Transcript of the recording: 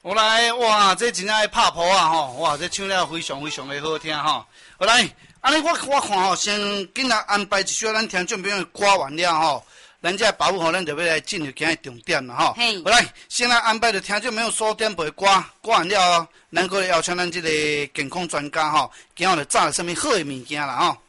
我来，哇，这真正爱拍谱啊吼！哇，这唱了非常非常的好听吼。好来，安尼我看吼，先紧来安排一首咱听众朋友歌完了吼，咱这保护吼，咱就要来进入今日重点了吼。好来，先来安排着听众朋友所点播歌完了，咱过来邀请咱这个健康专家吼，今日就炸什么好的物件啦吼。